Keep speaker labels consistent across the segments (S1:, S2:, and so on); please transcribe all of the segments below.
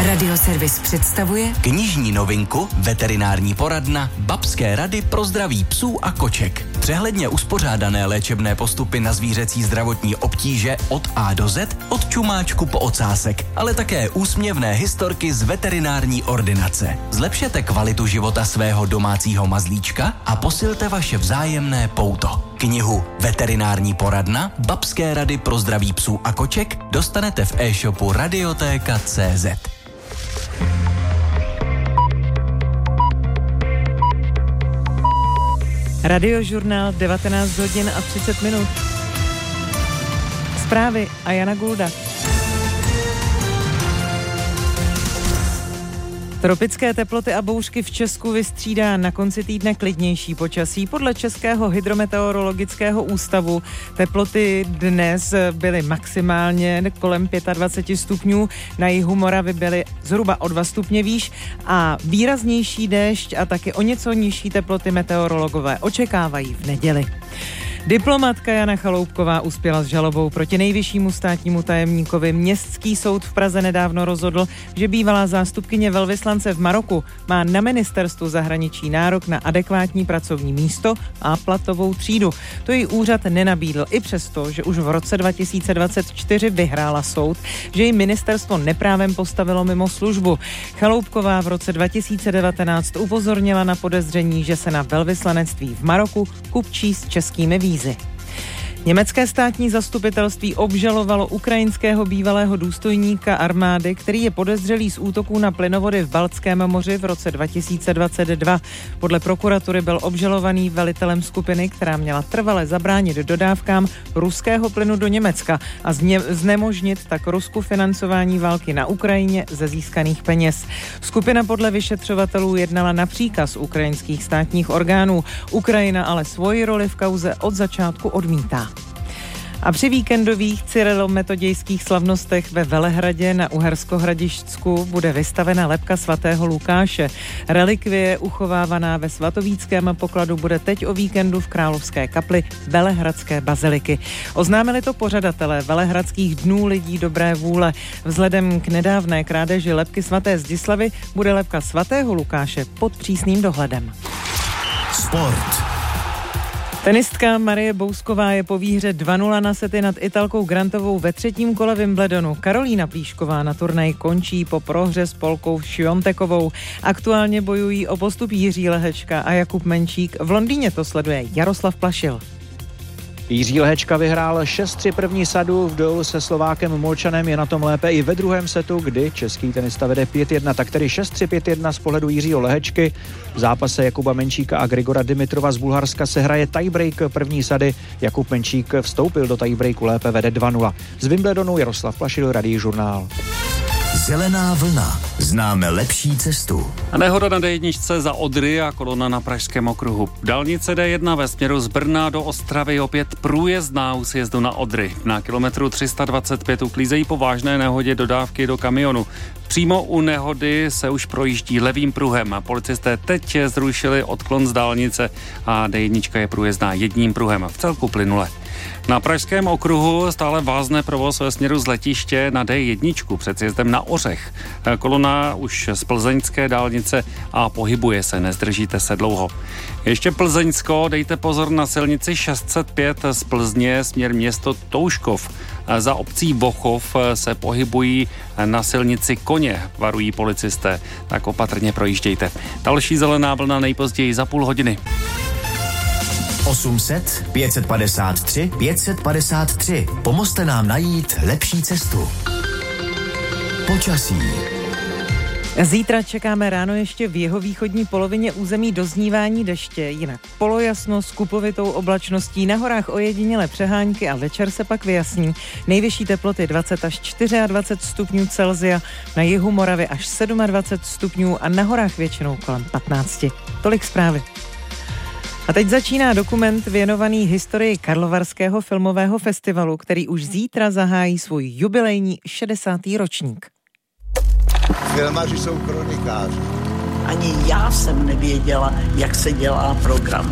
S1: Radioservis představuje
S2: knižní novinku Veterinární poradna Babské rady pro zdraví psů a koček. Přehledně uspořádané léčebné postupy na zvířecí zdravotní obtíže od A do Z, od čumáčku po ocásek, ale také úsměvné historky z veterinární ordinace. Zlepšete kvalitu života svého domácího mazlíčka a posilte vaše vzájemné pouto. Knihu Veterinární poradna Babské rady pro zdraví psů a koček dostanete v e-shopu Radioteka.cz.
S3: Radiožurnál 19 hodin a 30 minut. Zprávy a Jana Gulda. Tropické teploty a bouřky v Česku vystřídá na konci týdne klidnější počasí. Podle Českého hydrometeorologického ústavu teploty dnes byly maximálně kolem 25 stupňů, na jihu Moravy byly zhruba o 2 stupně výš a výraznější déšť a taky o něco nižší teploty meteorologové očekávají v neděli. Diplomatka Jana Chaloupková uspěla s žalobou proti nejvyššímu státnímu tajemníkovi. Městský soud v Praze nedávno rozhodl, že bývalá zástupkyně velvyslance v Maroku má na ministerstvu zahraničí nárok na adekvátní pracovní místo a platovou třídu. To jí úřad nenabídl i přesto, že už v roce 2024 vyhrála soud, že jí ministerstvo neprávem postavilo mimo službu. Chaloupková v roce 2019 upozornila na podezření, že se na velvyslanectví v Maroku kupčí s českými vízy. Německé státní zastupitelství obžalovalo ukrajinského bývalého důstojníka armády, který je podezřelý z útoků na plynovody v Baltském moři v roce 2022. Podle prokuratury byl obžalovaný velitelem skupiny, která měla trvale zabránit dodávkám ruského plynu do Německa a znemožnit tak Rusku financování války na Ukrajině ze získaných peněz. Skupina podle vyšetřovatelů jednala na příkaz ukrajinských státních orgánů. Ukrajina ale svoji roli v kauze od začátku odmítá. A při víkendových cyrilometodějských slavnostech ve Velehradě na Uhersko-Hradišťsku bude vystavena lebka svatého Lukáše. Relikvie uchovávaná ve svatovíckém pokladu bude teď o víkendu v Královské kapli Velehradské baziliky. Oznámili to pořadatelé Velehradských dnů lidí dobré vůle. Vzhledem k nedávné krádeži lebky svaté Zdislavy bude lebka svatého Lukáše pod přísným dohledem.
S4: Sport.
S3: Tenistka Marie Bousková je po výhře 2-0 na sety nad Italkou Grantovou ve 3. kole Wimbledonu. Karolína Plíšková na turnaj končí po prohře s Polkou Šiontekovou. Aktuálně bojují o postup Jiří Lehečka a Jakub Menčík. V Londýně to sleduje Jaroslav Plašil.
S5: Jiří Lehečka vyhrál 6-3 první sadu, v duelu se Slovákem Molčanem je na tom lépe i ve druhém setu, kdy český tenista vede 5-1, tak tedy 6-3, 5-1 z pohledu Jiřího Lehečky. V zápase Jakuba Menčíka a Grigora Dimitrova z Bulharska se hraje tiebreak první sady. Jakub Menčík vstoupil do tiebreaku, lépe vede 2-0. Z Wimbledonu Jaroslav Plašil, Radiožurnál.
S4: Zelená vlna. Známe lepší cestu.
S6: A nehoda na D1 za Odry a kolona na Pražském okruhu. Dálnice D1 ve směru z Brna do Ostravy opět průjezdná u sjezdu na Odry. Na kilometru 325 uklízejí po vážné nehodě dodávky do kamionu. Přímo u nehody se už projíždí levým pruhem. Policisté teď zrušili odklon z dálnice a D1 je průjezdná jedním pruhem. V celku plynule. Na Pražském okruhu stále vázne provoz ve směru z letiště na D1 před sjezdem na Ořech. Kolona už z plzeňské dálnice a pohybuje se, nezdržíte se dlouho. Ještě Plzeňsko, dejte pozor na silnici 605 z Plzně směr město Touškov. Za obcí Vochov se pohybují na silnici koně, varují policisté, tak opatrně projíždějte. Další zelená vlna nejpozději za půl hodiny.
S4: 800 553 553. Pomozte nám najít lepší cestu. Počasí.
S3: Zítra čekáme ráno ještě v jihovýchodní polovině území doznívání deště, jinak polojasno s kupovitou oblačností, na horách ojedinělé přehánky a večer se pak vyjasní. Nejvyšší teploty 20 až 24 stupňů Celsia, na jihu Moravy až 27 stupňů a na horách většinou kolem 15. Tolik zprávy. A teď začíná dokument věnovaný historii Karlovarského filmového festivalu, který už zítra zahájí svůj jubilejní 60. ročník.
S7: Filmaři jsou kronikáři.
S8: Ani já jsem nevěděla, jak se dělá program.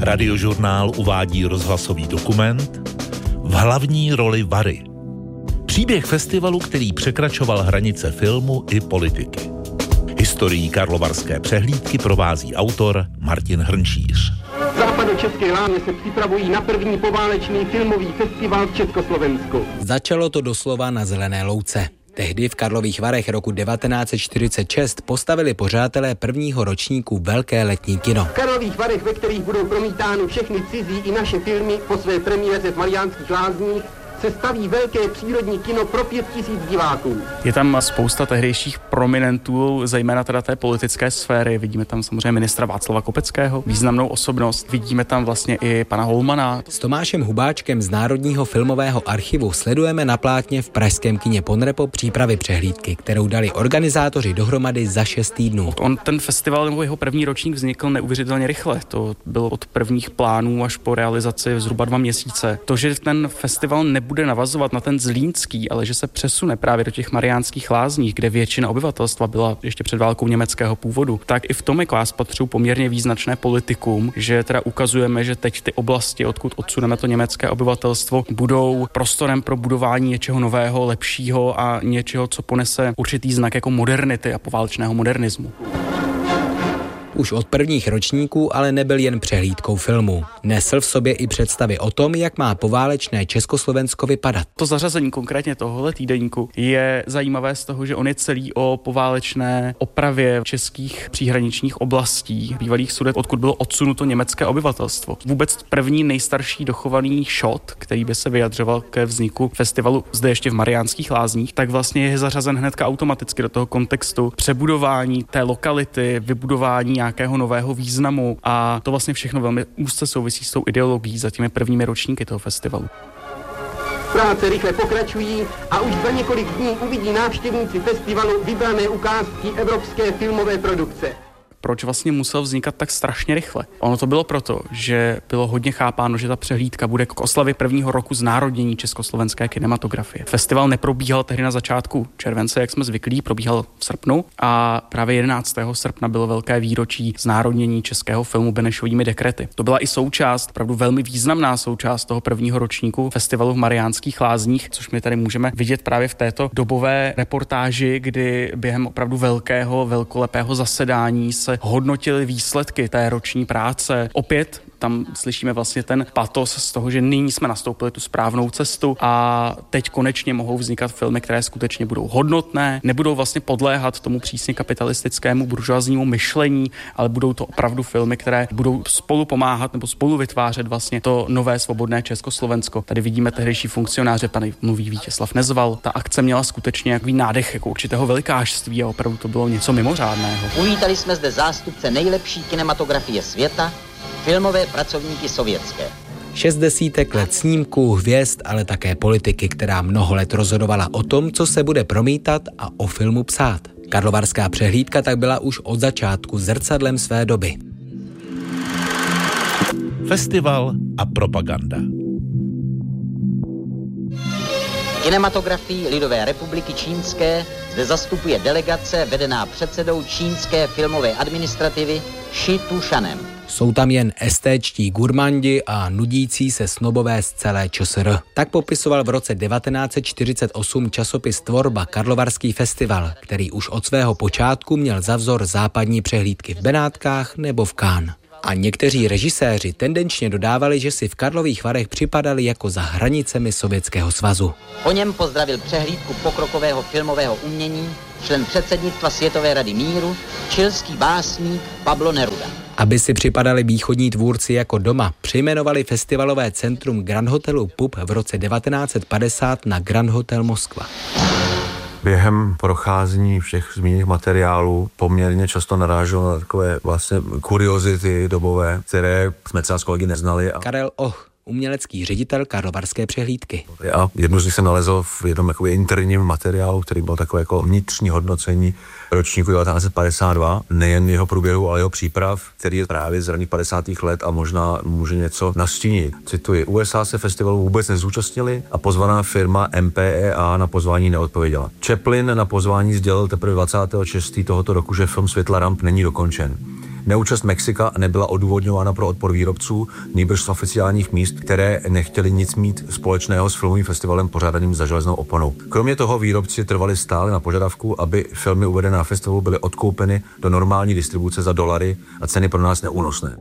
S9: Radiožurnál uvádí rozhlasový dokument v hlavní roli Vary. Příběh festivalu, který překračoval hranice filmu i politiky. Historií karlovarské přehlídky provází autor Martin Hrnčíř.
S10: V západočeské Láně se připravují na první poválečný filmový festival v Československu.
S11: Začalo to doslova na Zelené louce. Tehdy v Karlových Varech roku 1946 postavili pořadatelé prvního ročníku velké letní kino.
S10: V Karlových Varech, ve kterých budou promítány všechny cizí i naše filmy po své premiéře v Mariánských Lázních, se staví velké přírodní kino pro 5000 diváků.
S12: Je tam spousta tehdejších prominentů, zejména teda té politické sféry. Vidíme tam samozřejmě ministra Václava Kopeckého, významnou osobnost. Vidíme tam vlastně i pana Holmana.
S11: S Tomášem Hubáčkem z Národního filmového archivu sledujeme na plátně v pražském kině Ponrepo přípravy přehlídky, kterou dali organizátoři dohromady za 6 týdnů.
S12: Ten festival nebo jeho první ročník vznikl neuvěřitelně rychle. To bylo od prvních plánů až po realizaci zhruba 2 měsíce. To, že ten festival bude navazovat na ten zlínský, ale že se přesune právě do těch Mariánských Lázních, kde většina obyvatelstva byla ještě před válkou německého původu, tak i v tom jako spatřují poměrně význačné politikum, že teda ukazujeme, že teď ty oblasti, odkud odsuneme to německé obyvatelstvo, budou prostorem pro budování něčeho nového, lepšího a něčeho, co ponese určitý znak jako modernity a poválečného modernismu.
S11: Už od prvních ročníků ale nebyl jen přehlídkou filmu. Nesl v sobě i představy o tom, jak má poválečné Československo vypadat.
S12: To zařazení konkrétně tohohle týdeníku je zajímavé z toho, že on je celý o poválečné opravě českých příhraničních oblastí, bývalých Sudet, odkud bylo odsunuto německé obyvatelstvo. Vůbec první nejstarší dochovaný shot, který by se vyjadřoval ke vzniku festivalu zde ještě v Mariánských Lázních, tak vlastně je zařazen hnedka automaticky do toho kontextu přebudování té lokality, vybudování nějakého nového významu a to vlastně všechno velmi úzce souvisí s tou ideologií za těmi prvními ročníky toho festivalu.
S10: Práce rychle pokračují a už za několik dní uvidí návštěvníci festivalu vybrané ukázky evropské filmové produkce.
S12: Proč vlastně musel vznikat tak strašně rychle? Ono to bylo proto, že bylo hodně chápáno, že ta přehlídka bude k oslavě prvního roku znárodnění československé kinematografie. Festival neprobíhal tehdy na začátku července, jak jsme zvyklí, probíhal v srpnu a právě 11. srpna bylo velké výročí znárodnění českého filmu Benešovými dekrety. To byla i součást, opravdu velmi významná součást toho prvního ročníku festivalu v Mariánských Lázních, což my tady můžeme vidět právě v této dobové reportáži, kdy během opravdu velkolepého zasedání se hodnotily výsledky té roční práce. Opět tam slyšíme vlastně ten patos z toho, že nyní jsme nastoupili tu správnou cestu a teď konečně mohou vznikat filmy, které skutečně budou hodnotné, nebudou vlastně podléhat tomu přísně kapitalistickému buržoaznímu myšlení, ale budou to opravdu filmy, které budou spolu pomáhat nebo spolu vytvářet vlastně to nové svobodné Československo. Tady vidíme tehdejší funkcionáře, pan mluví Vítězslav Nezval. Ta akce měla skutečně jaký nádech jako určitého velikářství a opravdu to bylo něco mimořádného.
S13: Uvítali jsme zde zástupce nejlepší kinematografie světa, filmové pracovníky sovětské.
S11: 60 let snímků, hvězd, ale také politiky, která mnoho let rozhodovala o tom, co se bude promítat a o filmu psát. Karlovarská přehlídka tak byla už od začátku zrcadlem své doby.
S9: Festival a propaganda.
S13: Kinematografii Lidové republiky čínské zde zastupuje delegace vedená předsedou čínské filmové administrativy Shi Tushanem.
S11: Jsou tam jen estéčtí gurmandi a nudící se snobové z celé ČSR. Tak popisoval v roce 1948 časopis Tvorba Karlovarský festival, který už od svého počátku měl za vzor západní přehlídky v Benátkách nebo v Cannes. A někteří režiséři tendenčně dodávali, že si v Karlových Varech připadali jako za hranicemi Sovětského svazu.
S13: Po něm pozdravil přehlídku pokrokového filmového umění člen předsednictva Světové rady míru, chilský básník Pablo Neruda.
S11: Aby si připadali východní tvůrci jako doma, přejmenovali festivalové centrum Grand Hotelu Pub v roce 1950 na Grand Hotel Moskva.
S14: Během procházení všech zmíněných materiálů poměrně často narážel na takové vlastně kuriozity dobové, které jsme třeba s kolegy neznali.
S11: Karel Och, umělecký ředitel Karlovarské přehlídky.
S14: A jednu z nich jsem nalezl v jednom interním materiálu, který byl takové jako vnitřní hodnocení ročníku 1952, nejen jeho průběhu, ale jeho příprav, který je právě z raných 50. let a možná může něco nastínit. Cituji, USA se festivalu vůbec nezúčastnili a pozvaná firma MPEA na pozvání neodpověděla. Chaplin na pozvání sdělil teprve 26. tohoto roku, že film Světla ramp není dokončen. Neúčast Mexika nebyla odůvodňována pro odpor výrobců, nýbrž z oficiálních míst, které nechtěli nic mít společného s filmovým festivalem pořádaným za železnou oponou. Kromě toho výrobci trvali stále na požadavku, aby filmy uvedené na festivalu byly odkoupeny do normální distribuce za dolary a ceny pro nás neúnosné.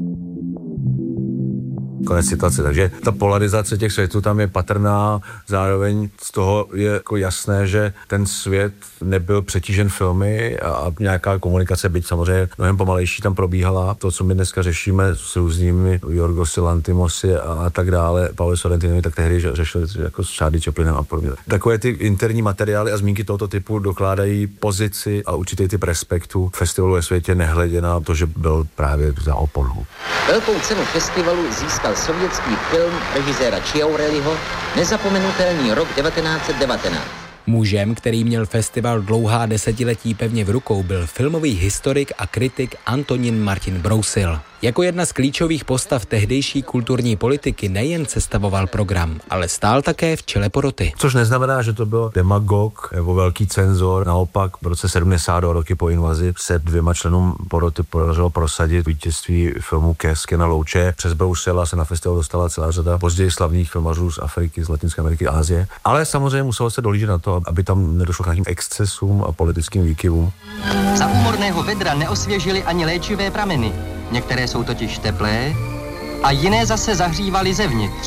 S14: Konec citace. Takže ta polarizace těch světů tam je patrná, zároveň z toho je jako jasné, že ten svět nebyl přetížen filmy a nějaká komunikace, byť samozřejmě mnohem pomalejší, tam probíhala. To, co my dneska řešíme s různými Jorgosi Lantimosy a tak dále, Paolo Sorrentinovi, tak tehdy řešili jako s Charlie Chaplinem a podobně. Takové ty interní materiály a zmínky tohoto typu dokládají pozici a určitý typ respektu festivalu ve světě, nehledě na to, že byl právě za oponu.
S13: Velkou cenu festivalu získal sovětský film režiséra Chiaureliho Nezapomenutelný rok 1919.
S11: Mužem, který měl festival dlouhá desetiletí pevně v rukou, byl filmový historik a kritik Antonín Martin Brousil. Jako jedna z klíčových postav tehdejší kulturní politiky nejen sestavoval program, ale stál také v čele poroty.
S14: Což neznamená, že to byl demagog nebo velký cenzor. Naopak v roce 70, roky po invazi, se 2 členům poroty podařilo prosadit vítězství filmu Kézky na louče. Přes Brousila se na festival dostala celá řada později slavných filmařů z Afriky, z Latinské Ameriky, Asie. Ale samozřejmě muselo se dohlížet na to, aby tam nedošlo k nějakým excesům a politickým výkyvům.
S15: Za úmorného vedra neosvěžily ani léčivé prameny. Některé jsou totiž teplé a jiné zase zahřívaly zevnitř.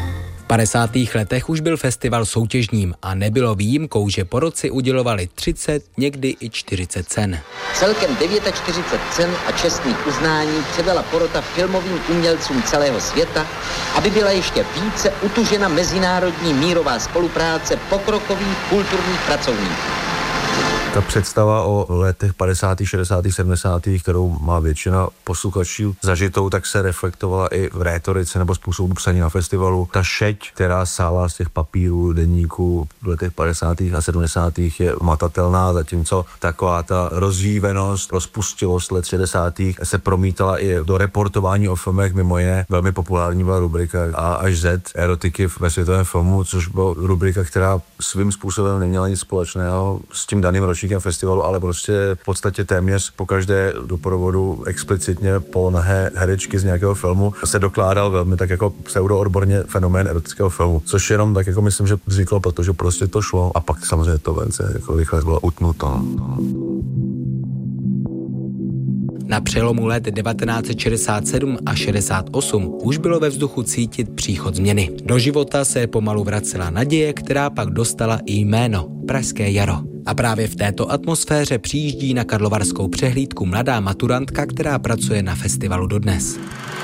S11: V 50. letech už byl festival soutěžním a nebylo výjimkou, že porotci udělovali 30, někdy i 40 cen.
S13: Celkem 49 cen a čestných uznání předala porota filmovým umělcům celého světa, aby byla ještě více utužena mezinárodní mírová spolupráce pokrokových kulturních pracovníků.
S14: Ta představa o letech 50., 60., 70., kterou má většina posluchačů zažitou, tak se reflektovala i v rétorice nebo způsobu psaní na festivalu. Ta šeť, která sála z těch papírů, deníků v letech 50. a 70. je matatelná, zatímco taková ta rozvívenost, rozpustilost let 60. se promítala i do reportování o filmech, mimo jiné velmi populární byla rubrika A až Z erotiky ve světovém filmu, což byla rubrika, která svým způsobem neměla nic společného s tím daným ročníkem festivalu, ale prostě v podstatě téměř po každé doprovodu explicitně polonahé herečky z nějakého filmu se dokládal velmi tak jako pseudoodborně fenomén erotického filmu, což jenom tak jako myslím, že vzniklo, protože prostě to šlo a pak samozřejmě to vence jako rychle bylo utnuto.
S11: Na přelomu let 1967 a 68 už bylo ve vzduchu cítit příchod změny. Do života se pomalu vracela naděje, která pak dostala i jméno Pražské jaro. A právě v této atmosféře přijíždí na karlovarskou přehlídku mladá maturantka, která pracuje na festivalu dodnes.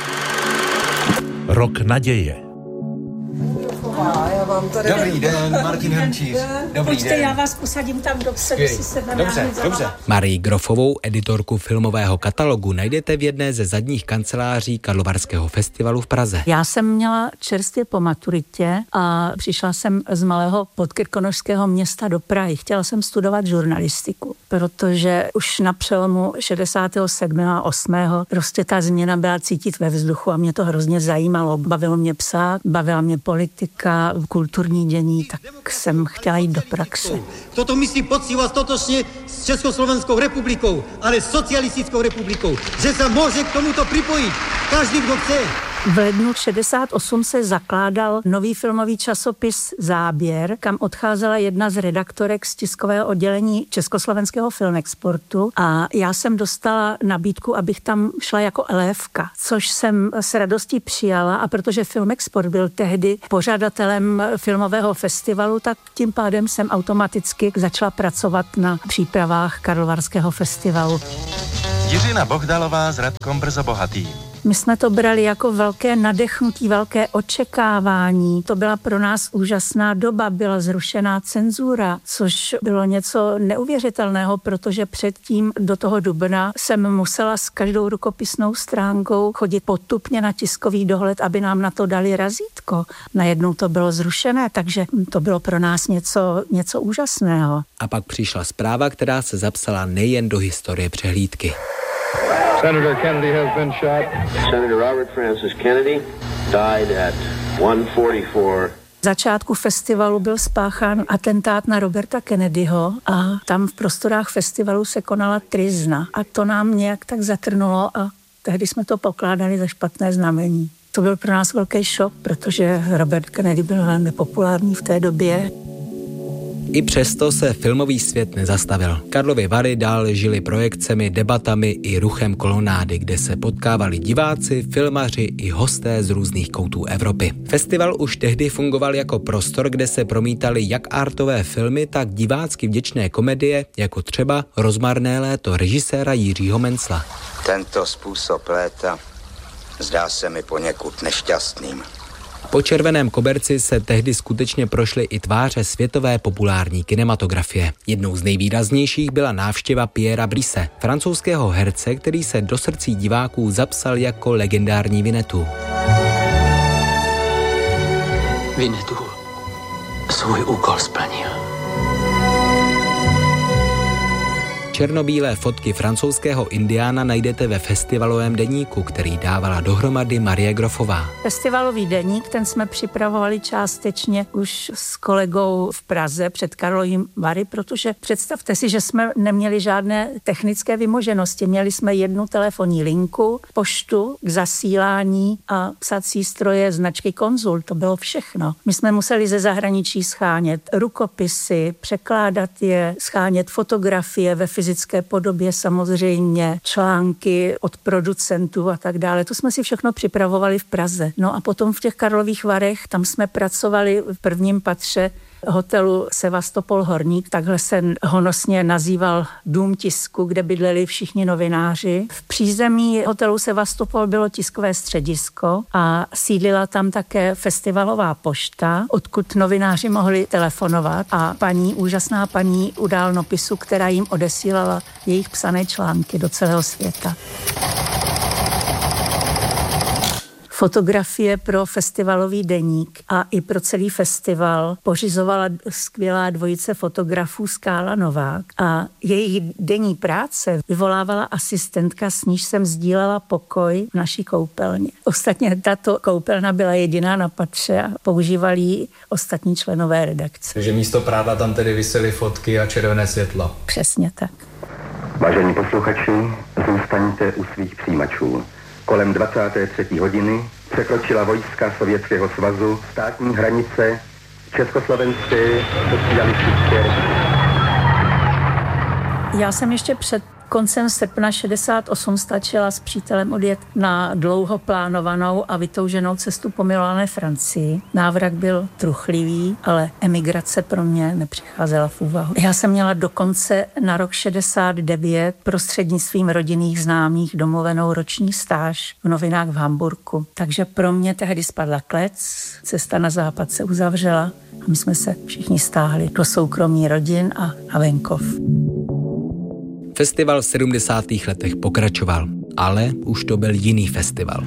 S9: Rok naděje.
S16: Dobrý den, Martin Hrnčíř.
S17: Pojďte, já vás posadím tam dopředu, si se
S16: Dobře.
S11: Marii Grofovou, editorku filmového katalogu, najdete v jedné ze zadních kanceláří Karlovarského festivalu v Praze.
S17: Já jsem měla čerstvě po maturitě a přišla jsem z malého podkrkonošského města do Prahy. Chtěla jsem studovat žurnalistiku, protože už na přelomu 67. a 8. prostě ta změna byla cítit ve vzduchu a mě to hrozně zajímalo. Bavilo mě psát, bavila mě politika, kulturní dění, tak jsem chtěla jít do praxe.
S18: Toto myslí poctivo a stotočně s Československou republikou, ale socialistickou republikou, že se může k tomuto připojit každý, kdo chce.
S17: V lednu 68 se zakládal nový filmový časopis Záběr, kam odcházela jedna z redaktorek z tiskového oddělení Československého Filmexportu a já jsem dostala nabídku, abych tam šla jako elévka, což jsem s radostí přijala a protože Filmexport byl tehdy pořadatelem filmového festivalu, tak tím pádem jsem automaticky začala pracovat na přípravách Karlovarského festivalu.
S19: Jiřina Bohdalová s Radkom Brzo bohatým.
S17: My jsme to brali jako velké nadechnutí, velké očekávání. To byla pro nás úžasná doba, byla zrušená cenzura, což bylo něco neuvěřitelného, protože předtím do toho dubna jsem musela s každou rukopisnou stránkou chodit potupně na tiskový dohled, aby nám na to dali razítko. Najednou to bylo zrušené, takže to bylo pro nás něco úžasného.
S11: A pak přišla zpráva, která se zapsala nejen do historie přehlídky.
S20: Senator Kennedy has been shot.
S21: Senator Robert Francis Kennedy died at 1:44
S17: začátku festivalu byl spáchán atentát na Roberta Kennedyho a tam v prostorách festivalu se konala tryzna. A to nám nějak tak zatrnulo a tehdy jsme to pokládali za špatné znamení. To byl pro nás velký šok, protože Robert Kennedy byl velmi populární v té době.
S11: I přesto se filmový svět nezastavil. Karlovy Vary dál žili projekcemi, debatami i ruchem kolonády, kde se potkávali diváci, filmaři i hosté z různých koutů Evropy. Festival už tehdy fungoval jako prostor, kde se promítaly jak artové filmy, tak divácky vděčné komedie, jako třeba Rozmarné léto režiséra Jiřího Mencla.
S21: Tento způsob léta zdá se mi poněkud nešťastným.
S11: Po červeném koberci se tehdy skutečně prošly i tváře světové populární kinematografie. Jednou z nejvýraznějších byla návštěva Pierra Brice, francouzského herce, který se do srdcí diváků zapsal jako legendární Winnetou.
S22: Winnetou svůj úkol splnil.
S11: Černobílé fotky francouzského Indiána najdete ve festivalovém deníku, který dávala dohromady Marie Grofová.
S17: Festivalový deník, ten jsme připravovali částečně už s kolegou v Praze před Karlovými Vary, protože představte si, že jsme neměli žádné technické vymoženosti. Měli jsme jednu telefonní linku, poštu k zasílání a psací stroje značky Konzul. To bylo všechno. My jsme museli ze zahraničí schánět rukopisy, překládat je, schánět fotografie ve fyzické podobě, samozřejmě články od producentů a tak dále. To jsme si všechno připravovali v Praze. No a potom v těch Karlových Varech, tam jsme pracovali v prvním patře hotelu Sevastopol Horník, takhle se honosně nazýval dům tisku, kde bydleli všichni novináři. V přízemí hotelu Sevastopol bylo tiskové středisko a sídlila tam také festivalová pošta, odkud novináři mohli telefonovat a úžasná paní u dálnopisu, která jim odesílala jejich psané články do celého světa. Fotografie pro festivalový deník a i pro celý festival pořizovala skvělá dvojice fotografů Skála Novák a jejich denní práce vyvolávala asistentka, s níž jsem sdílela pokoj v naší koupelně. Ostatně tato koupelna byla jediná na patře a používali ji ostatní členové redakce.
S23: Takže místo prádla tam tedy visely fotky a červené světlo.
S17: Přesně tak.
S10: Vážení posluchači, zůstaňte u svých přijímačů. Kolem 23. hodiny překročila vojska Sovětského svazu státní hranice Československé socialistické republiky.
S17: Já jsem ještě před koncem srpna 68 stačila s přítelem odjet na dlouho plánovanou a vytouženou cestu po milované Francii. Návrat byl truchlivý, ale emigrace pro mě nepřicházela v úvahu. Já jsem měla dokonce na rok 69 prostřednictvím rodinných známých domluvenou roční stáž v novinách v Hamburku. Takže pro mě tehdy spadla klec, cesta na západ se uzavřela a my jsme se všichni stáhli do soukromí rodin a na venkov.
S11: Festival v 70. letech pokračoval, ale už to byl jiný festival.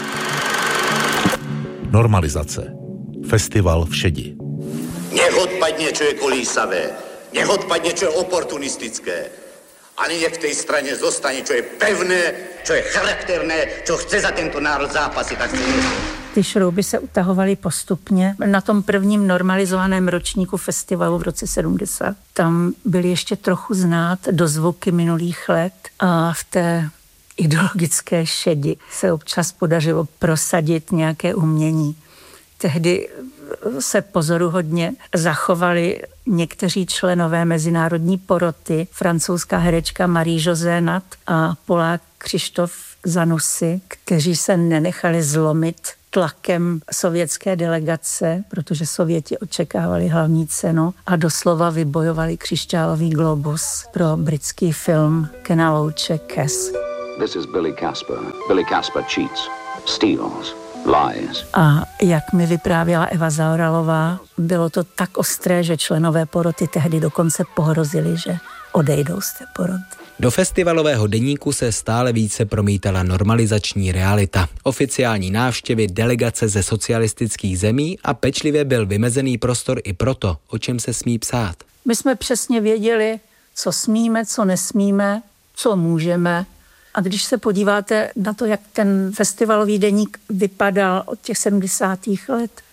S9: Normalizace. Festival v šedi.
S7: Nech odpadne, čo je kolísavé. Nech odpadne, čo je oportunistické. Ale nech v tej strane zostane, čo je pevné, čo je charakterné, čo chce za tento národ zápasy, tak
S17: Ty šrouby se utahovaly postupně. Na tom prvním normalizovaném ročníku festivalu v roce 70 tam byly ještě trochu znát dozvuky minulých let a v té ideologické šedi se občas podařilo prosadit nějaké umění. Tehdy se pozoruhodně zachovali někteří členové mezinárodní poroty, francouzská herečka Marie-José Nat a Polák Křištof Zanussi, kteří se nenechali zlomit tlakem sovětské delegace, protože Sověti očekávali hlavní cenu a doslova vybojovali křišťálový globus pro britský film Kena Loache Cass.
S24: This is Billy Casper. Billy Casper cheats, steals, lies.
S17: A jak mi vyprávěla Eva Zaoralová, bylo to tak ostré, že členové poroty tehdy dokonce pohrozili, že odejdou z té poroty.
S11: Do festivalového deníku se stále více promítala normalizační realita. Oficiální návštěvy, delegace ze socialistických zemí a pečlivě byl vymezený prostor i proto, o čem se smí psát.
S17: My jsme přesně věděli, co smíme, co nesmíme, co můžeme. A když se podíváte na to, jak ten festivalový deník vypadal od těch 70. let,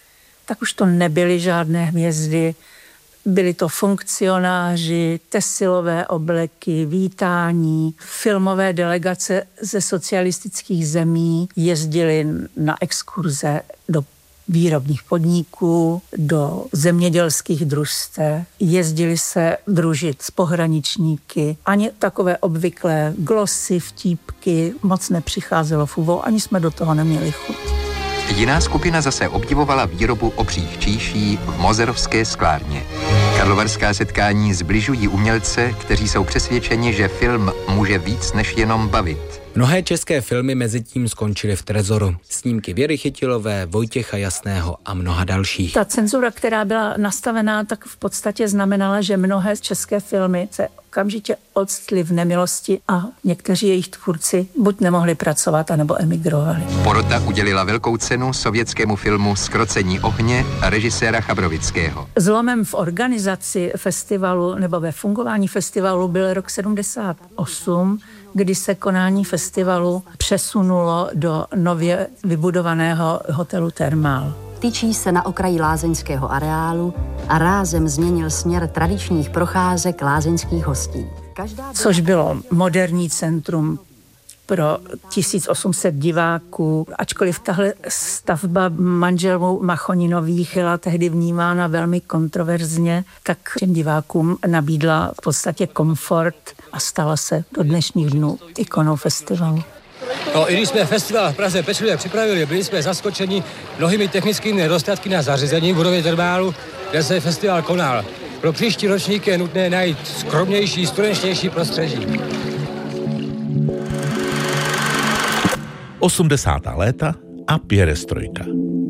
S17: tak už to nebyly žádné hvězdy. Byli to funkcionáři, tesilové obleky, vítání, filmové delegace ze socialistických zemí jezdili na exkurze do výrobních podniků, do zemědělských družstev, jezdili se družit s pohraničníky. Ani takové obvyklé glosy, vtípky moc nepřicházelo v úvahu, ani jsme do toho neměli chuť.
S1: Jiná skupina zase obdivovala výrobu obřích číší v Mozerovské sklárně. Karlovarská setkání zbližují umělce, kteří jsou přesvědčeni, že film může víc než jenom bavit.
S11: Mnohé české filmy mezitím skončily v trezoru. Snímky Věry Chytilové, Vojtěcha Jasného a mnoha dalších.
S17: Ta cenzura, která byla nastavená, tak v podstatě znamenala, že mnohé české filmy se okamžitě odstly v nemilosti a někteří jejich tvůrci buď nemohli pracovat, anebo emigrovali.
S1: Porota udělila velkou cenu sovětskému filmu Zkrocení ohně režiséra Chabrovického.
S17: Zlomem v organizaci festivalu nebo ve fungování festivalu byl rok 78, kdy se konání festivalu přesunulo do nově vybudovaného hotelu Thermal.
S2: Tyčí se na okraji lázeňského areálu a rázem změnil směr tradičních procházek lázeňských hostí.
S17: Což bylo moderní centrum pro 1800 diváků. Ačkoliv tahle stavba manželů Machoninových byla tehdy vnímána velmi kontroverzně, tak těm divákům nabídla v podstatě komfort a stala se do dnešních dnů ikonou festivalu.
S5: No, i když jsme festival v Praze pečlivě připravili, byli jsme zaskočeni mnohými technickými nedostatky na zařízení v budově Thermalu, kde se festival konal. Pro příští ročník je nutné najít skromnější, studenčnější prostředí.
S9: 80. léta a pěrestrojka.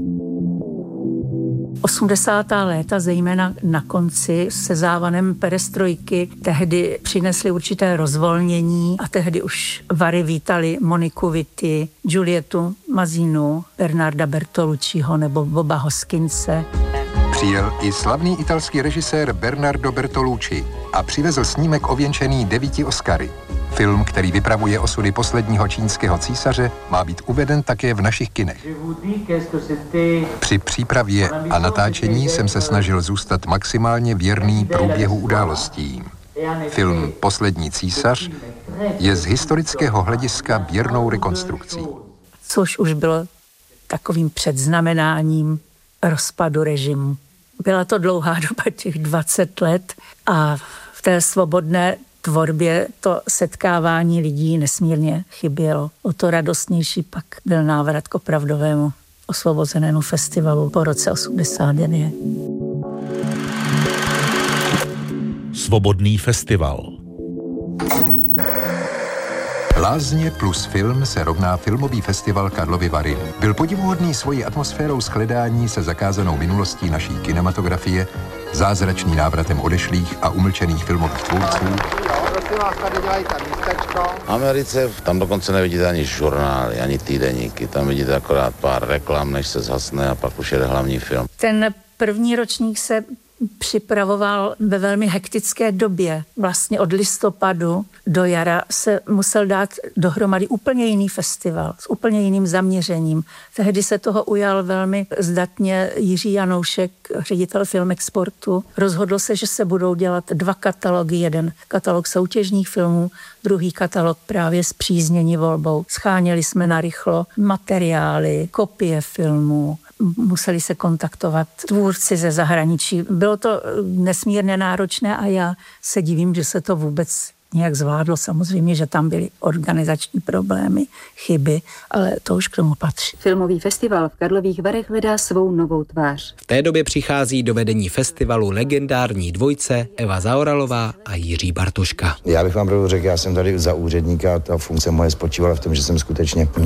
S17: 80. léta, zejména na konci se závanem perestrojky, tehdy přinesly určité rozvolnění a tehdy už Vary vítali Moniku Vitti, Giulietu Mazinu, Bernarda Bertolucciho nebo Boba Hoskinse.
S1: Přijel i slavný italský režisér Bernardo Bertolucci a přivezl snímek ověnčený 9 Oscary. Film, který vypravuje osudy posledního čínského císaře, má být uveden také v našich kinech. Při přípravě a natáčení jsem se snažil zůstat maximálně věrný průběhu událostí. Film Poslední císař je z historického hlediska věrnou rekonstrukcí.
S17: Což už bylo takovým předznamenáním rozpadu režimu. Byla to dlouhá doba, těch 20 let a v té svobodné tvorbě to setkávání lidí nesmírně chybělo. O to radostnější pak byl návrat k opravdovému osvobozenému festivalu po roce 89.
S9: Svobodný festival.
S1: Lázně plus film se rovná filmový festival Karlovy Vary. Byl podivuhodný svojí atmosférou shledání se zakázanou minulostí naší kinematografie, zázračný návratem odešlých a umlčených filmových tvůrců.
S6: V Americe tam dokonce nevidíte ani žurnály, ani týdeníky, tam vidíte akorát pár reklam, než se zhasne a pak už jede hlavní film.
S17: Ten první ročník se připravoval ve velmi hektické době. Vlastně od listopadu do jara se musel dát dohromady úplně jiný festival s úplně jiným zaměřením. Tehdy se toho ujal velmi zdatně Jiří Janoušek, ředitel Filmexportu. Rozhodl se, že se budou dělat 2 katalogy. Jeden katalog soutěžních filmů, druhý katalog právě spříznění volbou. Scháněli jsme narychlo materiály, kopie filmů. Museli se kontaktovat tvůrci ze zahraničí. Bylo to nesmírně náročné a já se divím, že se to vůbec nějak zvládlo. Samozřejmě, že tam byly organizační problémy, chyby, ale to už k tomu patří.
S2: Filmový festival v Karlových Varech hledá svou novou tvář.
S11: V té době přichází do vedení festivalu legendární dvojce Eva Zaoralová a Jiří Bartoška.
S25: Já bych vám pravdu řekl, já jsem tady za úředníka, ta funkce moje spočívala v tom, že jsem skutečně